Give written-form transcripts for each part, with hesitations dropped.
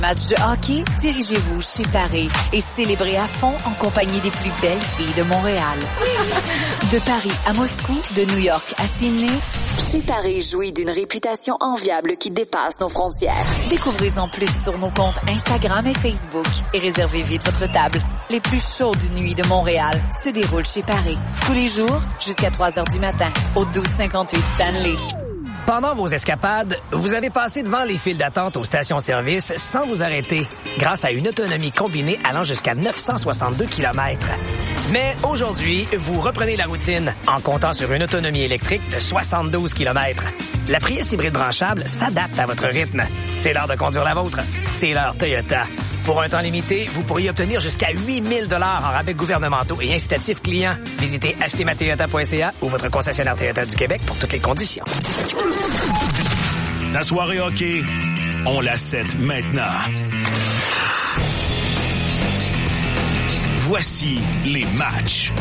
Match de hockey, dirigez-vous chez Paris et célébrez à fond en compagnie des plus belles filles de Montréal. De Paris à Moscou, de New York à Sydney, chez Paris jouit d'une réputation enviable qui dépasse nos frontières. Découvrez-en plus sur nos comptes Instagram et Facebook et réservez vite votre table. Les plus chaudes nuits de Montréal se déroulent chez Paris. Tous les jours, jusqu'à 3h du matin, au 1258 Stanley. Pendant vos escapades, vous avez passé devant les files d'attente aux stations-service sans vous arrêter, grâce à une autonomie combinée allant jusqu'à 962 km. Mais aujourd'hui, vous reprenez la routine en comptant sur une autonomie électrique de 72 km. La Prius hybride branchable s'adapte à votre rythme. C'est l'heure de conduire la vôtre. C'est l'heure Toyota. Pour un temps limité, vous pourriez obtenir jusqu'à 8 000 $ en rabais gouvernementaux et incitatifs clients. Visitez achetezmatoyota.ca ou votre concessionnaire Toyota du Québec pour toutes les conditions. La soirée hockey, on la set maintenant. Voici les matchs.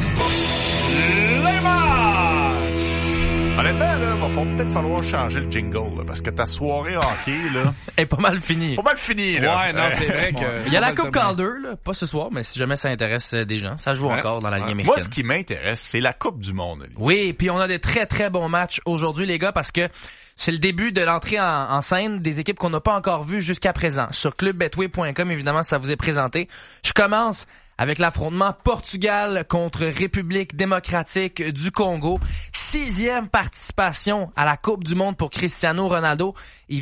Les matchs! Honnêtement, là, va peut-être falloir changer le jingle, là, parce que ta soirée hockey, là... est pas mal finie. Pas mal finie, là. Ouais, non, c'est vrai que... Il y a la Coupe Calder, là, pas ce soir, mais si jamais ça intéresse des gens, ça joue encore dans la Ligue américaine. Moi, ce qui m'intéresse, c'est la Coupe du Monde. Oui, puis on a des très, très bons matchs aujourd'hui, les gars, parce que c'est le début de l'entrée en scène des équipes qu'on n'a pas encore vues jusqu'à présent. Sur clubbetway.com, évidemment, ça vous est présenté. Je commence avec l'affrontement Portugal contre République démocratique du Congo. 6e participation à la Coupe du Monde pour Cristiano Ronaldo.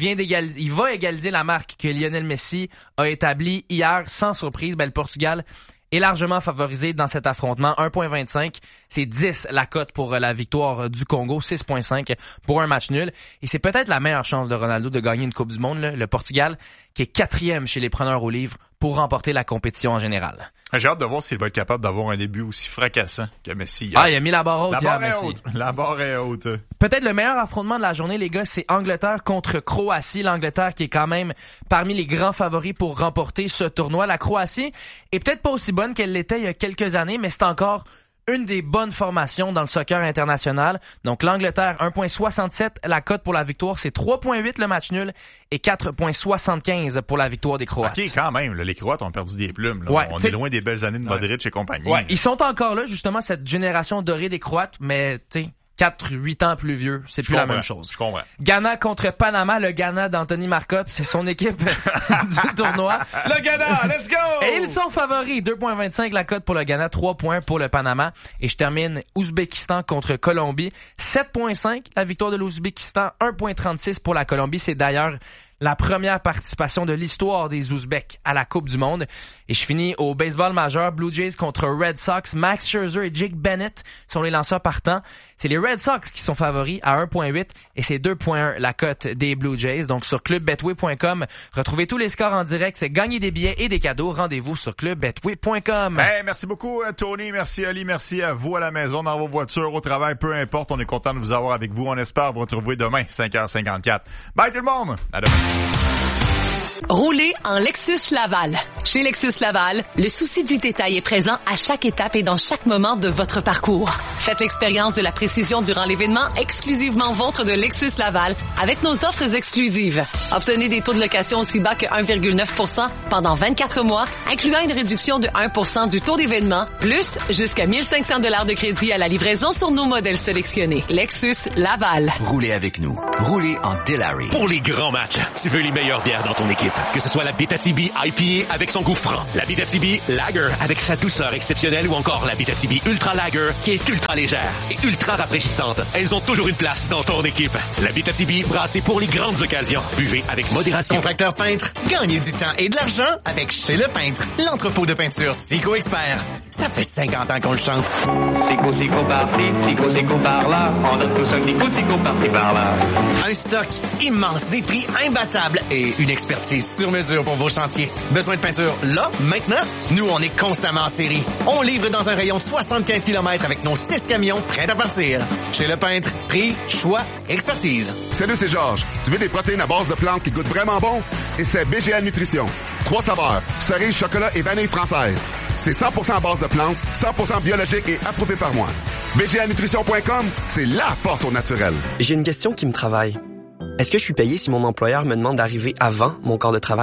Il va égaliser la marque que Lionel Messi a établie hier, sans surprise. Le Portugal est largement favorisé dans cet affrontement. 1.25, c'est 10 la cote pour la victoire du Congo, 6.5 pour un match nul. Et c'est peut-être la meilleure chance de Ronaldo de gagner une Coupe du Monde, là. Le Portugal, qui est 4e chez les preneurs au livre pour remporter la compétition en général. J'ai hâte de voir s'il va être capable d'avoir un début aussi fracassant que Messi hier. Ah, il a mis la barre haute hier, Messi. La barre est haute. Peut-être le meilleur affrontement de la journée, les gars, c'est Angleterre contre Croatie. L'Angleterre qui est quand même parmi les grands favoris pour remporter ce tournoi. La Croatie est peut-être pas aussi bonne qu'elle l'était il y a quelques années, mais c'est encore une des bonnes formations dans le soccer international. Donc l'Angleterre, 1.67, la cote pour la victoire, c'est 3.8 le match nul et 4.75 pour la victoire des Croates. OK, quand même, là, les Croates ont perdu des plumes. Là. Ouais, on est loin des belles années de Modric et compagnie. Ouais, ils sont encore là, justement, cette génération dorée des Croates, mais tu sais, 4-8 ans plus vieux, c'est plus la même chose. Je comprends. Ghana contre Panama, le Ghana d'Anthony Marcotte, c'est son équipe du tournoi. Le Ghana, let's go! Et ils sont favoris, 2.25 la cote pour le Ghana, 3 points pour le Panama. Et je termine Ouzbékistan contre Colombie, 7.5 la victoire de l'Ouzbékistan, 1.36 pour la Colombie. C'est d'ailleurs la première participation de l'histoire des Ouzbeks à la Coupe du Monde. Et je finis au baseball majeur, Blue Jays contre Red Sox. Max Scherzer et Jake Bennett sont les lanceurs partants. C'est les Red Sox qui sont favoris à 1.8 et c'est 2.1 la cote des Blue Jays. Donc sur clubbetway.com, retrouvez tous les scores en direct, gagnez des billets et des cadeaux. Rendez-vous sur clubbetway.com. Hey, merci beaucoup Tony, merci Ali, merci à vous à la maison, dans vos voitures, au travail, peu importe. On est content de vous avoir avec vous. On espère vous retrouver demain, 5h54. Bye tout le monde! À demain. Roulez en Lexus Laval. Chez Lexus Laval, le souci du détail est présent à chaque étape et dans chaque moment de votre parcours. Faites l'expérience de la précision durant l'événement exclusivement vôtre de Lexus Laval avec nos offres exclusives. Obtenez des taux de location aussi bas que 1,9% pendant 24 mois, incluant une réduction de 1% du taux d'événement, plus jusqu'à 1 500 $ de crédit à la livraison sur nos modèles sélectionnés. Lexus Laval. Roulez avec nous. Roulez en Delary. Pour les grands matchs, tu veux les meilleures bières dans ton équipe. Que ce soit la Abitibi IPA avec son goût franc, la Abitibi Lager avec sa douceur exceptionnelle ou encore la Abitibi Ultra Lager qui est ultra légère et ultra rafraîchissante. Elles ont toujours une place dans ton équipe. La Abitibi brassée pour les grandes occasions. Buvez avec modération. Contracteur peintre, gagnez du temps et de l'argent avec Chez Le Peintre, l'entrepôt de peinture Sico Expert. Ça fait 50 ans qu'on le chante. Sico par-ci, Sico par-là. On a tous un Sico par-ci par-là. Un stock immense, des prix imbattables et une expertise sur mesure pour vos chantiers. Besoin de peinture là, maintenant? Nous, on est constamment en série. On livre dans un rayon de 75 km avec nos 6 camions prêts à partir. Chez Le Peintre, prix, choix, expertise. Salut, c'est Georges. Tu veux des protéines à base de plantes qui goûtent vraiment bon? Et c'est BGA Nutrition. 3 saveurs, cerise, chocolat et vanille française. C'est 100% à base de plantes, 100% biologique et approuvé par moi. BGAnutrition.com, c'est la force au naturel. J'ai une question qui me travaille. Est-ce que je suis payé si mon employeur me demande d'arriver avant mon quart de travail?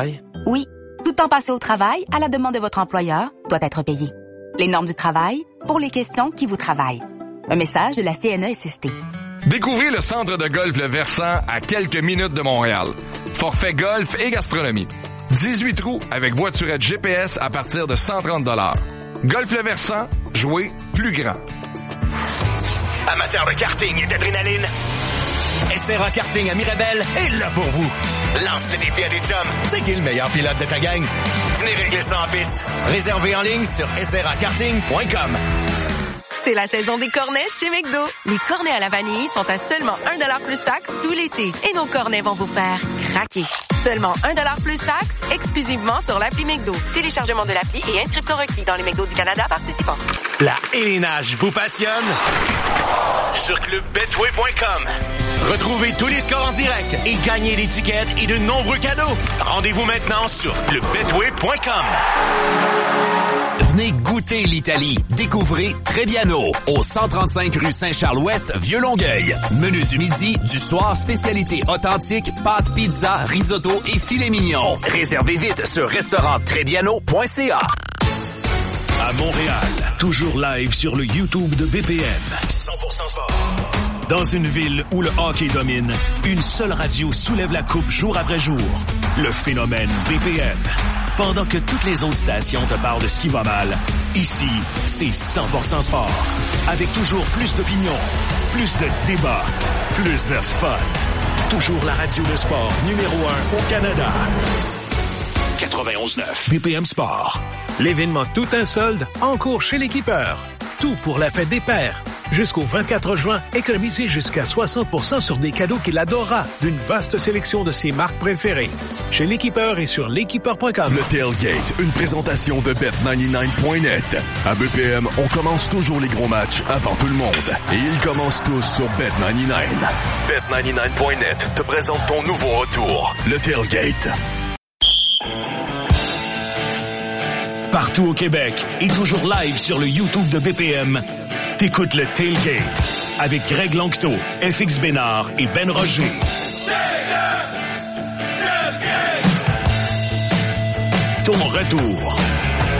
Oui, tout temps passé au travail à la demande de votre employeur doit être payé. Les normes du travail pour les questions qui vous travaillent. Un message de la CNESST. Découvrez le centre de golf Le Versant à quelques minutes de Montréal. Forfait golf et gastronomie. 18 trous avec voiturette GPS à partir de 130 $. Golf Le Versant, jouez plus grand. Amateur de karting et d'adrénaline, SRA Karting à Mirabel est là pour vous. Lance le défi à tes chums. C'est qui le meilleur pilote de ta gang? Venez régler ça en piste. Réservez en ligne sur srakarting.com. C'est la saison des cornets chez McDo. Les cornets à la vanille sont à seulement 1$ plus taxe tout l'été. Et nos cornets vont vous faire craquer. Seulement 1$ plus taxe, exclusivement sur l'appli McDo. Téléchargement de l'appli et inscription requis dans les McDo du Canada participants. La hélinage vous passionne? Sur clubbetway.com. Retrouvez tous les scores en direct et gagnez des tickets et de nombreux cadeaux. Rendez-vous maintenant sur clubbetway.com. Venez goûter l'Italie. Découvrez Trebbiano, au 135 rue Saint-Charles-Ouest, Vieux-Longueuil. Menu du midi, du soir, spécialité authentique, pâtes, pizza, risotto et filet mignon. Réservez vite sur restauranttrebbiano.ca. À Montréal, toujours live sur le YouTube de BPM. 100% sport. Dans une ville où le hockey domine, une seule radio soulève la coupe jour après jour. Le phénomène BPM. Pendant que toutes les autres stations te parlent de ce qui va mal, ici, c'est 100% sport. Avec toujours plus d'opinions, plus de débats, plus de fun. Toujours la radio de sport numéro 1 au Canada. 91.9 BPM Sport. L'événement Tout un solde en cours chez l'Équipeur. Tout pour la fête des pères. Jusqu'au 24 juin, économisez jusqu'à 60% sur des cadeaux qu'il adorera d'une vaste sélection de ses marques préférées. Chez l'Équipeur et sur l'équipeur.com. Le Tailgate, une présentation de Bet99.net. À BPM, on commence toujours les gros matchs avant tout le monde. Et ils commencent tous sur Bet99. Bet99.net te présente ton nouveau retour, le Tailgate. Partout au Québec et toujours live sur le YouTube de BPM, t'écoutes le Tailgate avec Greg Lanctot, FX Bénard et Ben Roger. Ton retour